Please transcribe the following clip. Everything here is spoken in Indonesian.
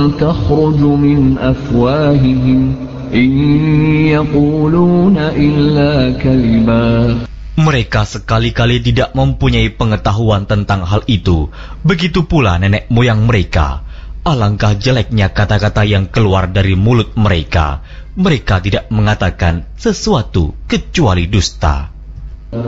تخرج من أفواههم إن يقولون إلا كذبا. Mereka sekali-kali tidak mempunyai pengetahuan tentang hal itu. Begitu pula nenek moyang mereka. Alangkah jeleknya kata-kata yang keluar dari mulut mereka. Mereka tidak mengatakan sesuatu kecuali dusta.